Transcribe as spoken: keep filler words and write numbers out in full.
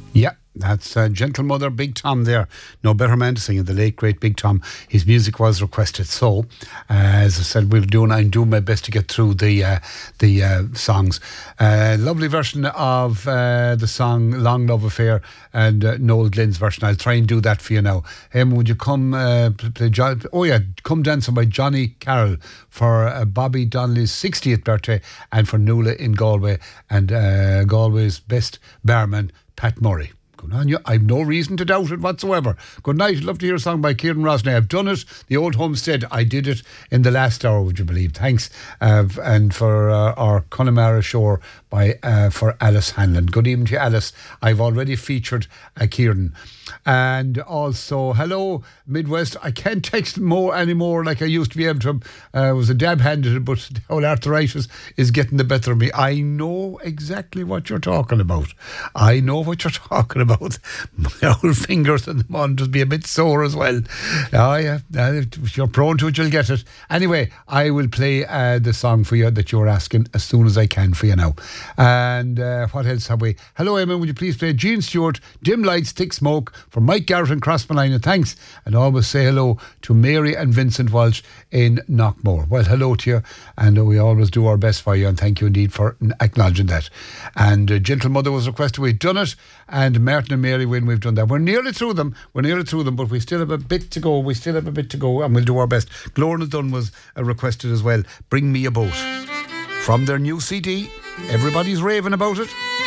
Yeah, that's uh, Gentle Mother, Big Tom there. No better man to sing it, the late, great Big Tom. His music was requested. So, uh, as I said, we'll do, and I'm doing my best to get through the uh, the uh, songs. Uh, lovely version of uh, the song Long Love Affair and uh, Noel Glenn's version. I'll try and do that for you now. Em, would you come uh, play John, oh yeah, Come Dancing by Johnny Carroll for uh, Bobby Donnelly's sixtieth birthday and for Nuala in Galway and uh, Galway's best barman, Pat Murray. Good on you. I've no reason to doubt it whatsoever. Good night. Love to hear a song by Kieran Rosney. I've done it. The Old Homestead. I did it in the last hour, would you believe? Thanks. Uh, and for uh, our Connemara Shore by uh, for Alice Hanlon. Good evening to you, Alice. I've already featured uh, Kieran. And also, hello, Midwest. I can't text more anymore like I used to be able to. Uh, I was a dab-handed, but the whole arthritis is getting the better of me. I know exactly what you're talking about. I know what you're talking about. My old fingers and them on just be a bit sore as well. Oh, yeah. Uh, if you're prone to it, you'll get it. Anyway, I will play uh, the song for you that you're asking as soon as I can for you now. And uh, what else have we? Hello, Emma. Would you please play Gene Stewart, Dim Lights, Thick Smoke for Mike Garrett and Crossmalina. Thanks. And always say hello to Mary and Vincent Walsh in Knockmore. Well, hello to you. And uh, we always do our best for you. And thank you indeed for acknowledging that. And uh, Gentle Mother was requested. We've done it. And Martin and Mary, when we've done that. We're nearly through them. We're nearly through them. But we still have a bit to go. We still have a bit to go. And we'll do our best. Glorna Dunn was uh, requested as well. Bring Me a Boat. From their new C D. Everybody's raving about it.